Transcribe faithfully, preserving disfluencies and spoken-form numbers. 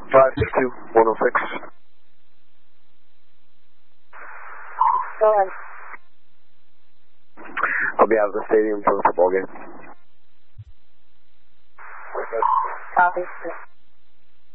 five six two, one oh six. Go ahead. I'll be out of the stadium for the football game. Copy.